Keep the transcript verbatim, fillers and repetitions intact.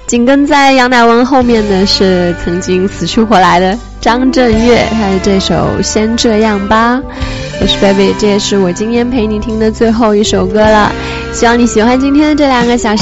紧跟在杨乃文后面的是曾经死去活来的张震岳，他的这首先这样吧。我是 baby， 这也是我今天陪你听的最后一首歌了，希望你喜欢今天的这两个小时。